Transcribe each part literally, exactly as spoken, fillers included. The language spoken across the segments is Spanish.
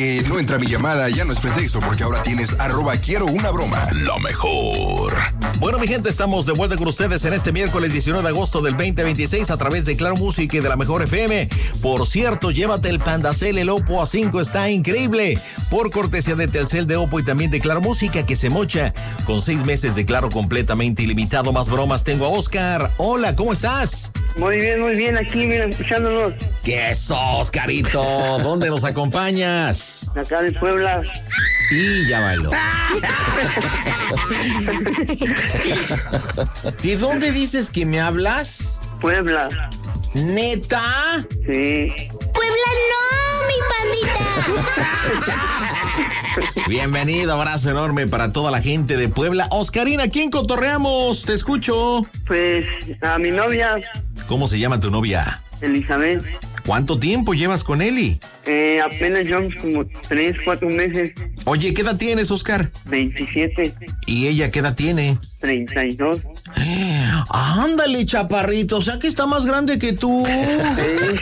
que no entra mi llamada ya no es pretexto, porque ahora tienes arroba quiero una broma. Lo mejor. Bueno, mi gente, estamos de vuelta con ustedes en este miércoles diecinueve de agosto del veinte veintiséis a través de Claro Música y de la Mejor F M. Por cierto, llévate el Pandacel, el Oppo A cinco está increíble. Por cortesía de Telcel, de Oppo y también de Claro Música, que se mocha con seis meses de Claro completamente ilimitado. Más bromas, tengo a Oscar. Hola, ¿cómo estás? Muy bien, muy bien, aquí, mira, escuchándonos. ¿Qué es, Oscarito? ¿Dónde nos acompañas? Acá de Puebla. Y ya bailó. ¿De dónde dices que me hablas? Puebla. ¿Neta? Sí. ¡Puebla no, mi pandita! Bienvenido, abrazo enorme para toda la gente de Puebla. Oscarina, ¿a quién cotorreamos? Te escucho. Pues a mi novia. ¿Cómo se llama tu novia? Elizabeth. ¿Cuánto tiempo llevas con Eli? Eh, apenas llevamos como tres, cuatro meses. Oye, ¿qué edad tienes, Oscar? veintisiete. ¿Y ella qué edad tiene? treinta y dos. Ándale, chaparrito, o sea que está más grande que tú. Sí.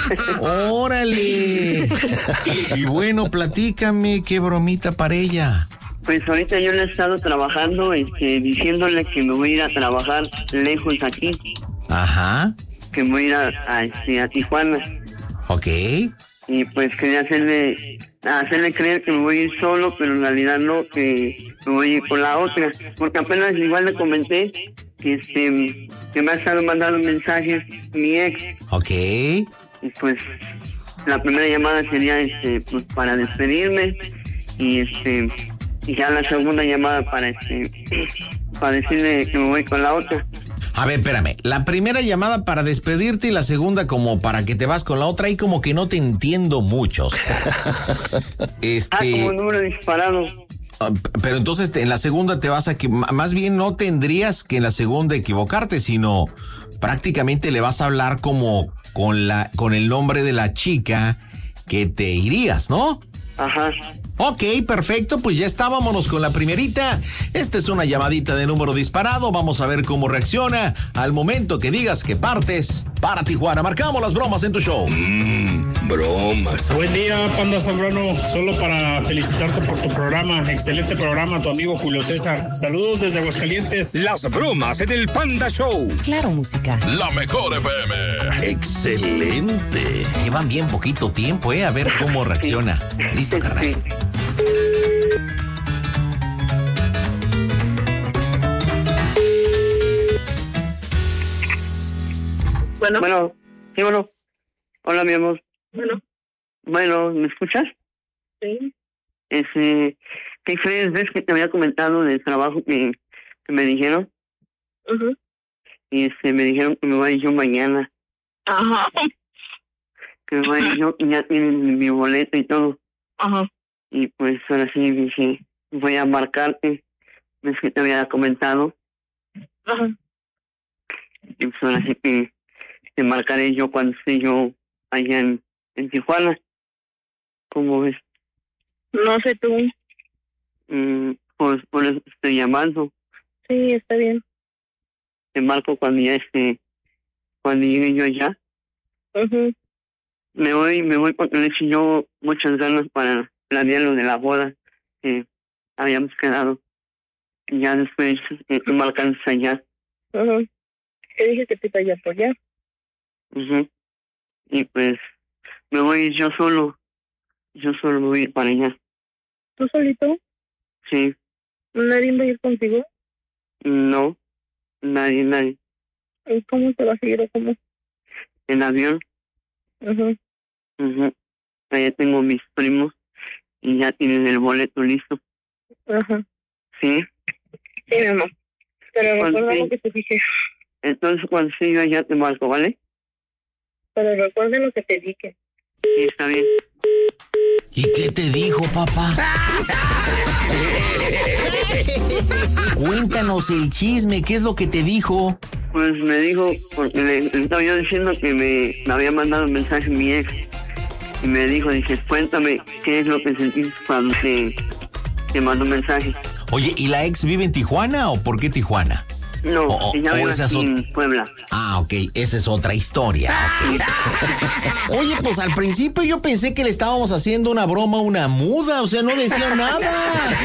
Órale. Y bueno, platícame, qué bromita para ella. Pues ahorita yo le he estado trabajando, este, diciéndole que me voy a ir a trabajar lejos aquí. Ajá. Que me voy a ir a, a, este, a Tijuana. Ok. Y pues quería hacerle hacerle creer que me voy a ir solo, pero en realidad no, que me voy a ir con la otra. Porque apenas igual le comenté que este que me ha estado mandando mensajes mi ex. Ok. Y pues la primera llamada sería este pues para despedirme y este y ya la segunda llamada para este para decirle que me voy con la otra. A ver, espérame. La primera llamada para despedirte y la segunda como para que te vas con la otra. Y como que no te entiendo mucho. este... Ah, como número disparado. Pero entonces en la segunda te vas a... que más bien no tendrías que en la segunda equivocarte, sino prácticamente le vas a hablar como con la con el nombre de la chica que te irías, ¿no? Ajá. Ok, perfecto, pues ya está, vámonos con la primerita. Esta es una llamadita de número disparado, vamos a ver cómo reacciona al momento que digas que partes para Tijuana. Marcamos las bromas en tu show. Mmm, bromas. Buen día, Panda Zambrano, solo para felicitarte por tu programa, excelente programa, tu amigo Julio César. Saludos desde Aguascalientes. Las bromas en el Panda Show. Claro Música. La Mejor F M. Excelente. Llevan bien poquito tiempo, ¿eh? A ver cómo reacciona. Listo, carnal. Bueno. Bueno, sí, bueno. Hola, mi amor. Bueno. Bueno, ¿me escuchas? Sí. Este, ¿qué crees? ¿Ves que te había comentado del trabajo que, que me dijeron? Uh-huh. Y este, me dijeron que me voy a ir yo mañana. Ajá. Que me voy a ir yo y ya tienen mi boleto y todo. Ajá. Y pues ahora sí dije, voy a marcarte. ¿Ves que te había comentado? Ajá. Y pues ahora sí que te marcaré yo cuando esté yo allá en, en Tijuana. ¿Cómo ves? No sé tú. Mm, pues por eso te estoy llamando. Sí, está bien. Te marco cuando ya esté, cuando llegue yo allá. Uh-huh. Me voy, me voy porque le eché yo muchas ganas para planear lo de la boda que habíamos quedado. Y ya después eh, tú me alcanzas allá. Uh-huh. Te dije que te iba a apoyar. Uh-huh. Y pues me voy yo solo. Yo solo me voy a ir para allá. ¿Tú solito? Sí. ¿Nadie va a ir contigo? No. Nadie, nadie. ¿Y cómo te vas a ir o cómo? En avión. Uh-huh. Uh-huh. Allá tengo mis primos y ya tienen el boleto listo. Ajá. Sí. Sí, mi amor. Pero Cuando recuerda sí. lo que te dije. Entonces cuando esté yo allá te marco, ¿vale? Pero recuerda lo que te dije. Sí, está bien. ¿Y qué te dijo, papá? Cuéntanos el chisme, ¿qué es lo que te dijo? Pues me dijo, porque le, le estaba yo diciendo que me, me había mandado un mensaje mi ex. Y me dijo, dice, cuéntame qué es lo que sentiste cuando te, te mandó un mensaje. Oye, ¿y la ex vive en Tijuana o por qué Tijuana? No, o, ella o vive esa es aquí ot- en Puebla. Ah, ok, esa es otra historia. Ok. Oye, pues al principio yo pensé que le estábamos haciendo una broma a una muda, o sea, no decía nada.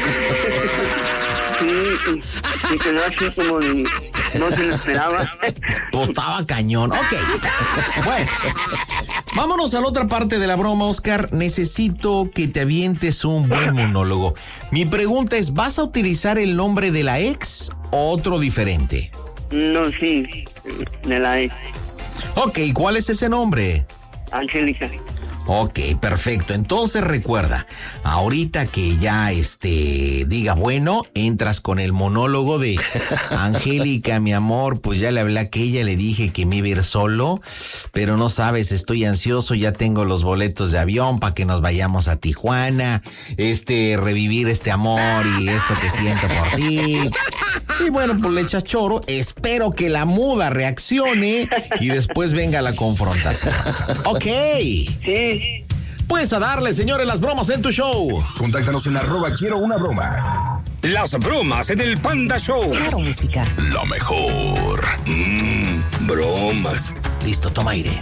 Sí, y, y quedó así como de... No se lo esperaba. Pues estaba cañón. Ok. Bueno, vámonos a la otra parte de la broma, Oscar. Necesito que te avientes un buen monólogo. Mi pregunta es, ¿vas a utilizar el nombre de la ex o otro diferente? No, sí, de la ex. Ok, ¿cuál es ese nombre? Angélica. Ok, perfecto. Entonces recuerda, ahorita que ya este diga bueno, entras con el monólogo de Angélica, mi amor, pues ya le hablé a aquella, le dije que me iba a ir solo, pero no sabes, estoy ansioso, ya tengo los boletos de avión para que nos vayamos a Tijuana, este, revivir este amor y esto que siento por ti. Y bueno, pues le echas choro, espero que la muda reaccione y después venga la confrontación. Ok. Sí. Pues a darle, señores, las bromas en tu show. Contáctanos en arroba quiero una broma. Las bromas en el Panda Show. Claro, música. Lo mejor. Mmm, bromas. Listo, toma aire.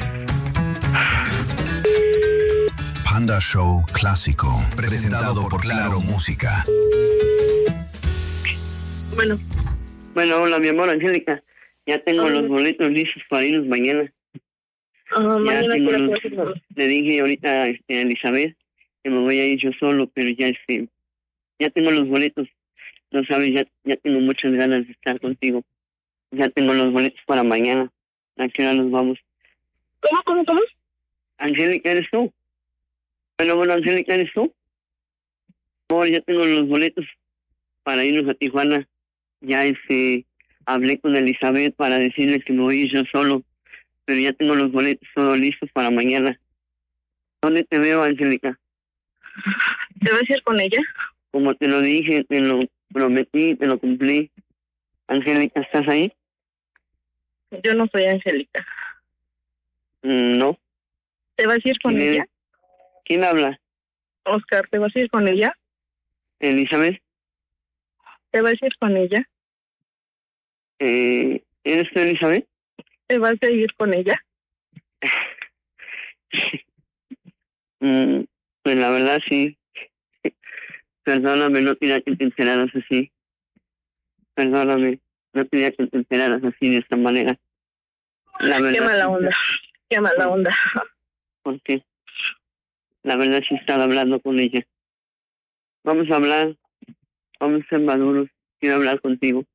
Panda Show Clásico. Presentado por Claro Música. Bueno, Bueno, hola, mi amor, Angélica. Ya tengo Hola. los boletos listos para irnos mañana. ah, Ya mañana tengo quiero los- hacer los- Le dije ahorita este, a Elizabeth que me voy a ir yo solo, pero ya este, ya tengo los boletos. No sabes, ya, ya tengo muchas ganas de estar contigo. Ya tengo los boletos para mañana. ¿A qué hora nos vamos? ¿Cómo, cómo, cómo? Angélica, ¿eres tú? Bueno, bueno, Angélica, ¿eres tú? Amor, ya tengo los boletos para irnos a Tijuana. Ya este, hablé con Elizabeth para decirle que me voy a ir yo solo, pero ya tengo los boletos todos listos para mañana. ¿Dónde te veo, Angélica? ¿Te vas a ir con ella? Como te lo dije, te lo prometí, te lo cumplí. Angélica, ¿estás ahí? Yo no soy Angélica. Mm, no. ¿Te vas a ir con ¿Quién ella? eres? ¿Quién habla? Oscar, ¿te vas a ir con ella? ¿Elizabeth? ¿Te vas a ir con ella? Eh, ¿Eres tú, Elizabeth? ¿Te vas a ir con ella? Mm, pues la verdad sí. Perdóname, no quería que te enteraras así. Perdóname, no quería que te enteraras así de esta manera. La verdad, Qué mala sí, onda. Qué mala onda. porque la verdad sí estaba hablando con ella. Vamos a hablar, vamos a ser maduros. Quiero hablar contigo.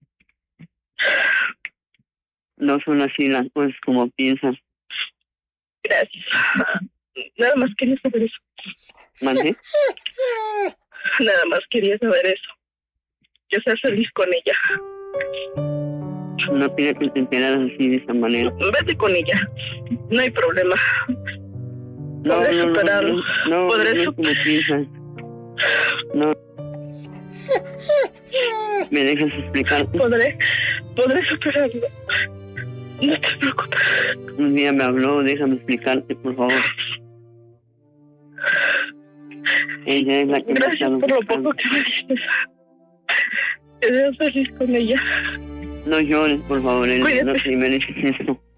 No son así las cosas como piensas. Gracias. Nada más quería saber eso. ¿Mande? Nada más quería saber eso. Yo ser feliz con ella. No quería que te enteraras así de esta manera. Vete con ella. No hay problema. No, Podré no, no, superarlo. no, no, Podré no es su- como piensas. No. ¿Me dejas explicar? Podré, podré superarlo. No te preocupes. Un día me habló, déjame explicarte, por favor. Ella es la que me ha Gracias estado por lo buscando. poco que me dices. Te veo feliz con ella. No llores, por favor, Elena, Cuídate. no te mereces esto.